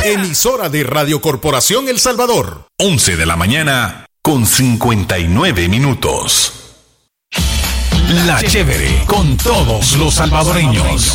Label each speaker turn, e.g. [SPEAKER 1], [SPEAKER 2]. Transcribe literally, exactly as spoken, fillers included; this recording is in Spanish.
[SPEAKER 1] Emisora de Radio Corporación El Salvador.
[SPEAKER 2] once de la mañana con cincuenta y nueve minutos. La Chévere con todos los salvadoreños.